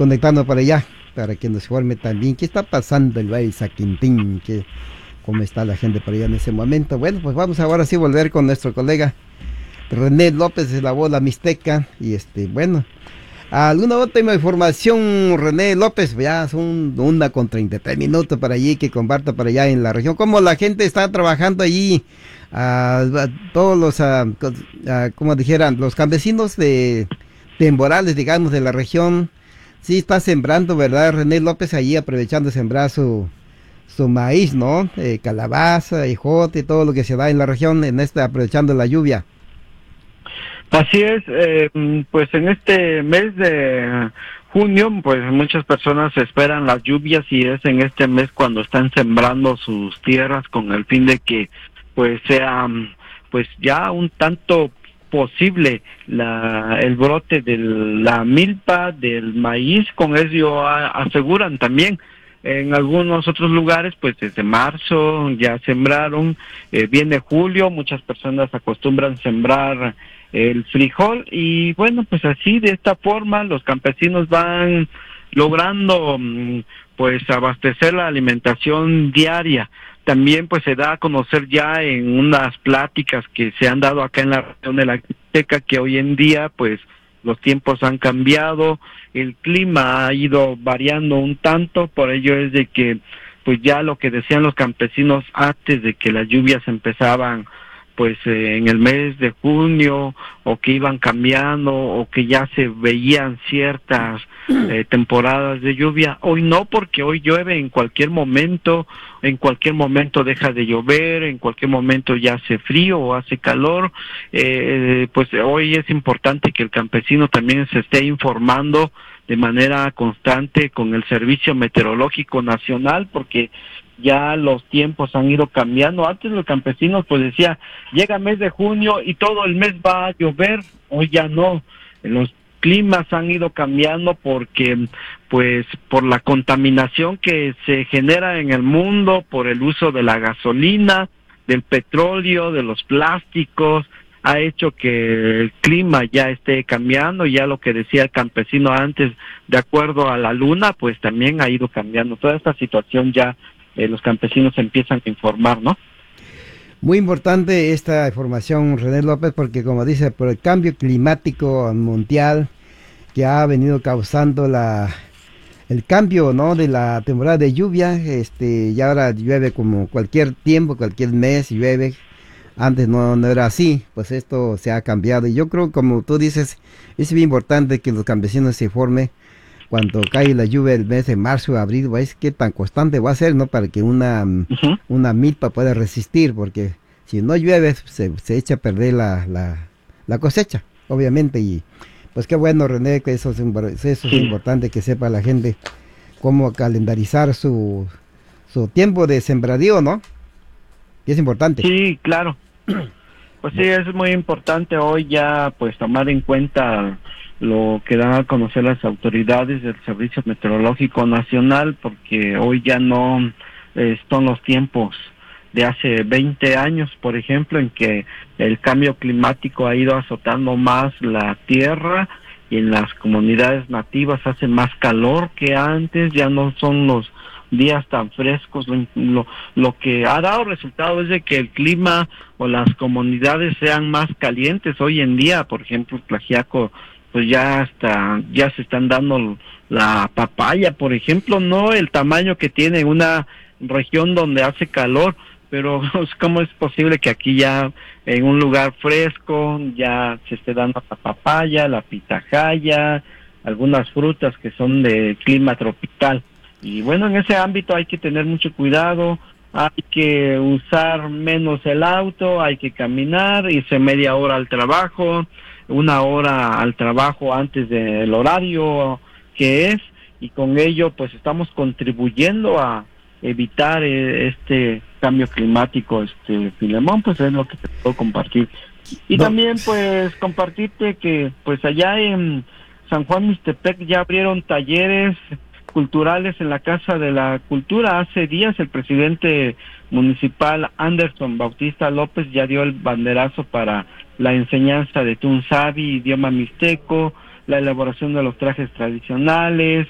conectando para allá, para que nos informe también qué está pasando en el Valle de Saquintín, cómo está la gente por allá en ese momento. Bueno, pues vamos ahora sí a volver con nuestro colega René López de la Bola Mixteca. Y bueno, ¿alguna otra información, René López? Ya son 1:33 para allí que comparta para allá en la región. ¿Cómo la gente está trabajando allí? Todos los, como dijeran, los campesinos de temporales, digamos, de la región, sí está sembrando, ¿verdad, René López? Allí aprovechando de sembrar su maíz, ¿no? Calabaza, ejote, todo lo que se da en la región, aprovechando la lluvia. Así es, pues en este mes de junio, pues muchas personas esperan las lluvias y es en este mes cuando están sembrando sus tierras con el fin de que pues sea pues ya un tanto posible el brote de la milpa, del maíz. Con ello aseguran también. En algunos otros lugares, pues desde marzo ya sembraron, viene julio, muchas personas acostumbran sembrar el frijol y bueno, pues así de esta forma los campesinos van logrando pues abastecer la alimentación diaria. También pues se da a conocer ya en unas pláticas que se han dado acá en la región de la Mixteca que hoy en día pues los tiempos han cambiado, el clima ha ido variando un tanto, por ello es de que pues ya lo que decían los campesinos antes de que las lluvias empezaban pues en el mes de junio, o que iban cambiando, o que ya se veían ciertas temporadas de lluvia. Hoy no, porque hoy llueve en cualquier momento deja de llover, en cualquier momento ya hace frío o hace calor. Pues hoy es importante que el campesino también se esté informando de manera constante con el Servicio Meteorológico Nacional, porque ya los tiempos han ido cambiando. Antes los campesinos pues decía, llega mes de junio y todo el mes va a llover. Hoy ya no, los climas han ido cambiando porque pues por la contaminación que se genera en el mundo, por el uso de la gasolina, del petróleo, de los plásticos, ha hecho que el clima ya esté cambiando. Ya lo que decía el campesino antes, de acuerdo a la luna, pues también ha ido cambiando. Toda esta situación ya los campesinos empiezan a informar, ¿no? Muy importante esta información, René López, porque como dice, por el cambio climático mundial que ha venido causando el cambio, ¿no?, de la temporada de lluvia, y ahora llueve como cualquier tiempo, cualquier mes llueve. Antes no era así, pues esto se ha cambiado. Y yo creo, como tú dices, es bien importante que los campesinos se informen cuando cae la lluvia el mes de marzo o abril, ¿ves qué tan constante va a ser, no? Para que una milpa pueda resistir, porque si no llueve se echa a perder la cosecha, obviamente. Y pues qué bueno, René, que eso es importante, que sepa la gente cómo calendarizar su tiempo de sembradío, ¿no? Y es importante. Sí, claro. Pues sí, es muy importante hoy ya pues tomar en cuenta lo que dan a conocer las autoridades del Servicio Meteorológico Nacional, porque hoy ya no son los tiempos de hace 20 años, por ejemplo, en que el cambio climático ha ido azotando más la tierra y en las comunidades nativas hace más calor que antes. Ya no son los días tan frescos. Lo que ha dado resultado es de que el clima o las comunidades sean más calientes. Hoy en día, por ejemplo, Tlaxiaco, pues ya se están dando la papaya, por ejemplo, no el tamaño que tiene en una región donde hace calor, pero ¿cómo es posible que aquí ya en un lugar fresco ya se esté dando la papaya, la pitahaya, algunas frutas que son de clima tropical? Y bueno, en ese ámbito hay que tener mucho cuidado, hay que usar menos el auto, hay que caminar, irse media hora al trabajo, 1 hora al trabajo antes del horario que es, y con ello pues estamos contribuyendo a evitar este cambio climático. Filemón, pues es lo que te puedo compartir. Y también pues compartirte que pues allá en San Juan Mixtepec ya abrieron talleres culturales en la Casa de la Cultura. Hace días el presidente municipal Anderson Bautista López ya dio el banderazo para la enseñanza de Tunsavi, idioma mixteco, la elaboración de los trajes tradicionales,